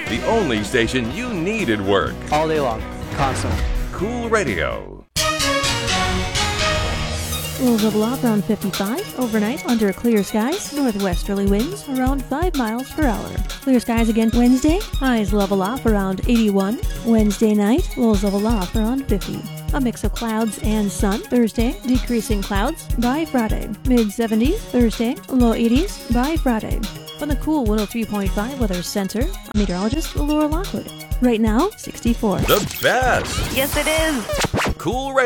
The only station you need at work. All day long. Constantly. Cool Radio. Lows level off around 55. Overnight, under clear skies. Northwesterly winds around 5 miles per hour. Clear skies again Wednesday. Highs level off around 81. Wednesday night, lows level off around 50. A mix of clouds and sun. Thursday, decreasing clouds by Friday. Mid-70s. Thursday, low 80s by Friday. From the Cool 103.5 Weather Center, I'm meteorologist Laura Lockwood. Right now, 64. The best. Yes, it is. Cool Radio.